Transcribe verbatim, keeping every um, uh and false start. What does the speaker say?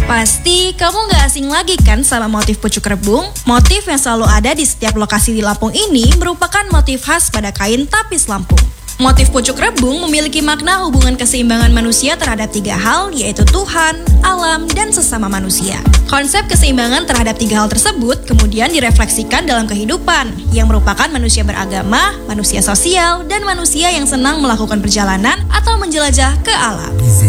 Pasti kamu gak asing lagi kan sama motif pucuk rebung? Motif yang selalu ada di setiap lokasi di Lampung ini merupakan motif khas pada kain tapis Lampung. Motif pucuk rebung memiliki makna hubungan keseimbangan manusia terhadap tiga hal, yaitu Tuhan, alam, dan sesama manusia. Konsep keseimbangan terhadap tiga hal tersebut kemudian direfleksikan dalam kehidupan, yang merupakan manusia beragama, manusia sosial, dan manusia yang senang melakukan perjalanan atau menjelajah ke alam.